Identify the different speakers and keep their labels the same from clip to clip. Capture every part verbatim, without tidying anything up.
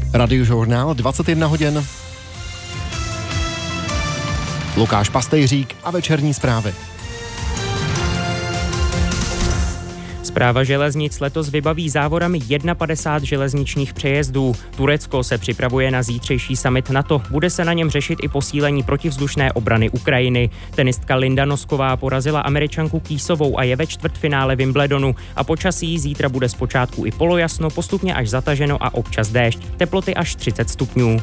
Speaker 1: Radiožurnál dvacet jedna hodin. Lukáš Pastejřík a večerní zprávy.
Speaker 2: Správa železnic letos vybaví závorami padesát jedna železničních přejezdů. Turecko se připravuje na zítřejší summit NATO. Bude se na něm řešit i posílení protivzdušné obrany Ukrajiny. Tenistka Linda Nosková porazila Američanku Kýsovou a je ve čtvrtfinále Wimbledonu. A počasí zítra bude zpočátku i polojasno, postupně až zataženo a občas déšť. Teploty až třicet stupňů.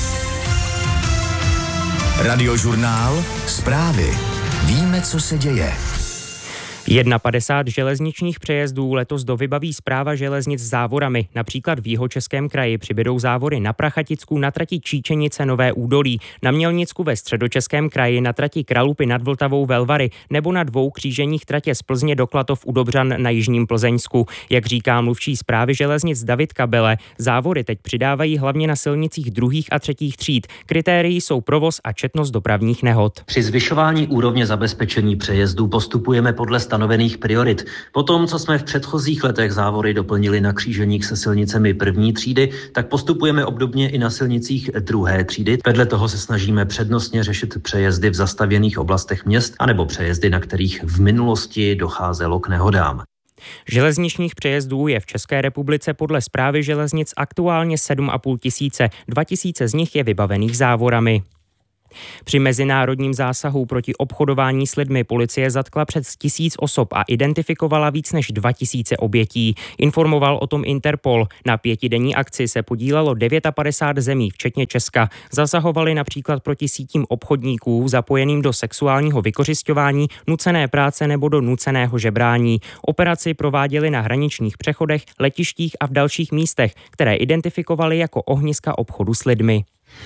Speaker 3: Radiožurnál zprávy. Víme, co se děje.
Speaker 2: padesát jedna železničních přejezdů letos dovybaví Správa železnic závorami. Například v Jihočeském kraji přibydou závory na Prachaticku na trati Číčenice Nové Údolí, na Mělnicku ve Středočeském kraji na trati Kralupy nad Vltavou Velvary nebo na dvou kříženích tratě z Plzně do Klatov u Dobřan na jižním Plzeňsku. Jak říká mluvčí Správy železnic David Kabele, závory teď přidávají hlavně na silnicích druhých a třetích tříd. Kritérií jsou provoz a četnost dopravních nehod.
Speaker 4: Při zvyšování úrovně zabezpečení přejezdů postupujeme podle stanovených priorit. Potom, co jsme v předchozích letech závory doplnili na kříženích se silnicemi první třídy, tak postupujeme obdobně i na silnicích druhé třídy. Vedle toho se snažíme přednostně řešit přejezdy v zastavěných oblastech měst anebo přejezdy, na kterých v minulosti docházelo k nehodám.
Speaker 2: Železničních přejezdů je v České republice podle Správy železnic aktuálně sedm a půl tisíce. Dva tisíce z nich je vybavených závorami. Při mezinárodním zásahu proti obchodování s lidmi policie zatkla přes tisíc osob a identifikovala víc než dva tisíce obětí. Informoval o tom Interpol. Na pětidenní akci se podílelo padesát devět zemí, včetně Česka. Zasahovali například proti sítím obchodníků zapojeným do sexuálního vykořisťování, nucené práce nebo do nuceného žebrání. Operaci prováděli na hraničních přechodech, letištích a v dalších místech, které identifikovali jako ohniska obchodu s lidmi.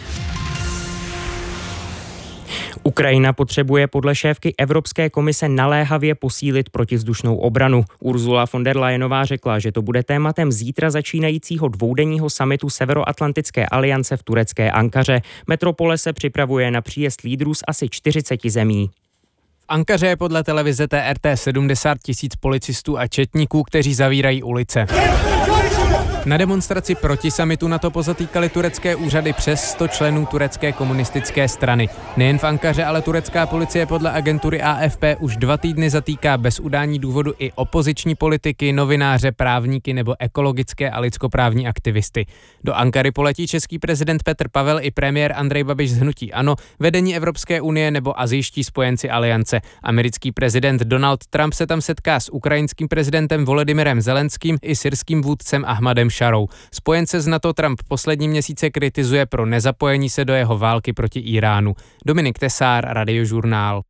Speaker 2: Ukrajina potřebuje podle šéfky Evropské komise naléhavě posílit protivzdušnou obranu. Ursula von der Leyenová řekla, že to bude tématem zítra začínajícího dvoudenního summitu Severoatlantické aliance v turecké Ankaře. Metropole se připravuje na příjezd lídrů z asi čtyřiceti zemí.
Speaker 5: V Ankaře je podle televize T R T sedmdesát tisíc policistů a četníků, kteří zavírají ulice. Na demonstraci proti summitu NATO pozatýkali turecké úřady přes sto členů turecké komunistické strany. Nejen v Ankaře, ale turecká policie podle agentury A F P už dva týdny zatýká bez udání důvodu i opoziční politiky, novináře, právníky nebo ekologické a lidskoprávní aktivisty. Do Ankary poletí český prezident Petr Pavel i premiér Andrej Babiš z hnutí ANO, vedení Evropské unie nebo asijští spojenci aliance. Americký prezident Donald Trump se tam setká s ukrajinským prezidentem Volodymyrem Zelenským i syrským vůdcem Ahmadem Šarou. Spojence z NATO Trump poslední měsíce kritizuje pro nezapojení se do jeho války proti Iránu. Dominik Tesár, Radiožurnál.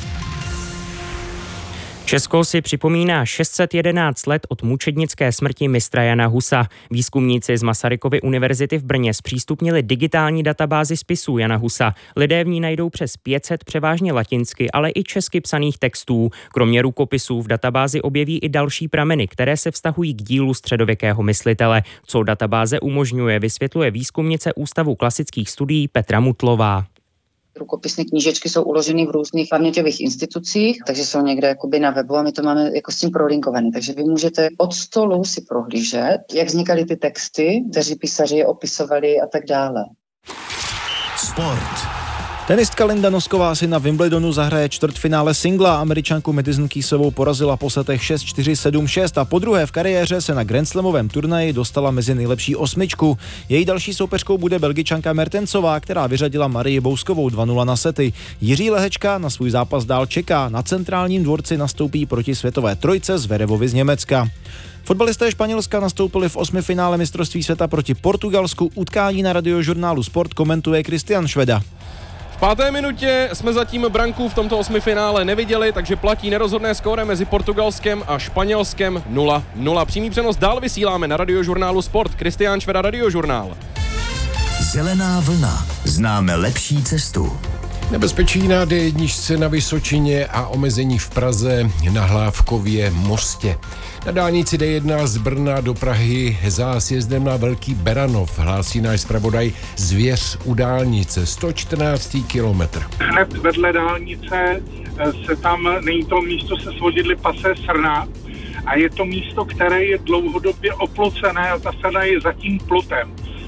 Speaker 2: Česko si připomíná šest set jedenáct let od mučednické smrti mistra Jana Husa. Výzkumníci z Masarykovy univerzity v Brně zpřístupnili digitální databázi spisů Jana Husa. Lidé v ní najdou přes pět set převážně latinsky, ale i česky psaných textů. Kromě rukopisů v databázi objeví i další prameny, které se vztahují k dílu středověkého myslitele. Co databáze umožňuje, vysvětluje výzkumnice Ústavu klasických studií Petra Mutlová.
Speaker 6: Rukopisné knížečky jsou uloženy v různých paměťových institucích, takže jsou někde jakoby na webu a my to máme jako s tím prolinkované. Takže vy můžete od stolu si prohlížet, jak vznikaly ty texty, kteří písaři je opisovali a tak dále.
Speaker 3: Sport.
Speaker 7: Tenistka Linda Nosková si na Wimbledonu zahraje čtvrtfinále singla. Američanku Madison Keysovou porazila po setech šest čtyři sedm šest a podruhé v kariéře se na grandslamovém turnaji dostala mezi nejlepší osmičku. Její další soupeřkou bude Belgičanka Mertensová, která vyřadila Marii Bouskovou dva nula na sety. Jiří Lehečka na svůj zápas dál čeká. Na centrálním dvorci nastoupí proti světové trojce Zverevovi z Německa. Fotbalisté Španělska nastoupili v osmifinále mistrovství světa proti Portugalsku. Utkání na Radiožurnálu Sport komentuje Kristian Šveda.
Speaker 8: V páté minutě jsme zatím branku v tomto osmifinále neviděli, takže platí nerozhodné skóre mezi Portugalskem a Španělskem nula nula. Přímý přenos dál vysíláme na Radiožurnálu Sport. Kristián Šveda, Radiožurnál.
Speaker 3: Zelená vlna. Známe lepší cestu.
Speaker 9: Nebezpečí na D jedna na Vysočině a omezení v Praze na Hlávkově mostě. Na dálnici D jedna z Brna do Prahy za sjezdem na Velký Beranov hlásí náš zpravodaj Zvěř u dálnice, sto čtrnáctý kilometr.
Speaker 10: Hned vedle dálnice se tam, není to místo se svodidly Pasé Srna a je to místo, které je dlouhodobě oplocené a ta srna je zatím plotem.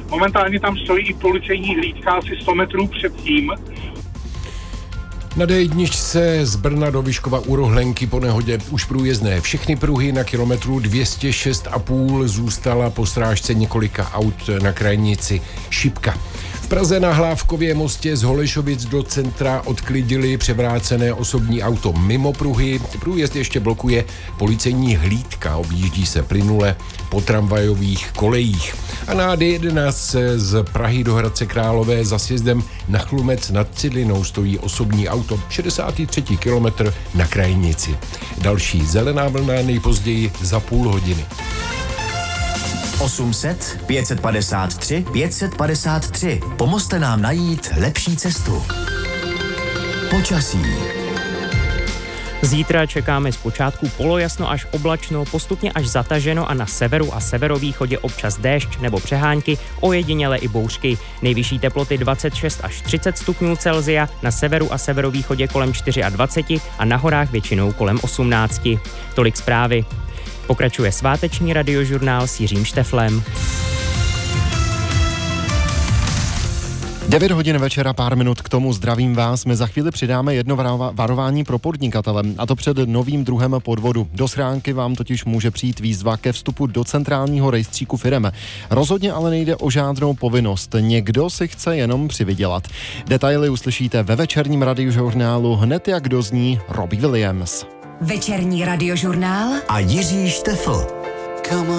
Speaker 10: Momentálně tam stojí i policejní hlídka asi sto metrů před tím.
Speaker 9: Na dé jedničce z Brna do Vyškova u Rohlenky po nehodě už průjezdné. Všechny pruhy na kilometru dvě stě šest a půl zůstala po strážce několika aut na krajnici Šipka. V Praze na Hlávkově mostě z Holešovic do centra odklidili převrácené osobní auto mimo pruhy. Průjezd ještě blokuje policejní hlídka, objíždí se plynule po tramvajových kolejích. A na dé jedenáct z Prahy do Hradce Králové za sjezdem na Chlumec nad Cidlinou stojí osobní auto, šedesátý třetí kilometr na krajnici. Další zelená vlna nejpozději za půl hodiny.
Speaker 3: osm set, pět set padesát tři, pět set padesát tři. Pomozte nám najít lepší cestu. Počasí.
Speaker 2: Zítra čekáme zpočátku polojasno až oblačno, postupně až zataženo a na severu a severovýchodě občas déšť nebo přehánky, ojediněle i bouřky. Nejvyšší teploty dvacet šest až třicet stupňů Celsia, na severu a severovýchodě kolem dvacet čtyři a na horách většinou kolem osmnáct. Tolik zprávy. Pokračuje sváteční radiožurnál s Jiřím Šteflem.
Speaker 1: devět hodin večera, pár minut k tomu zdravím vás. My za chvíli přidáme jedno varování pro podnikatele, a to před novým druhem podvodu. Do schránky vám totiž může přijít výzva ke vstupu do centrálního rejstříku firem. Rozhodně ale nejde o žádnou povinnost. Někdo si chce jenom přivydělat. Detaily uslyšíte ve večerním radiožurnálu hned, jak dozní Robbie Williams.
Speaker 11: Večerní radiožurnál
Speaker 3: a Jiří Štefl.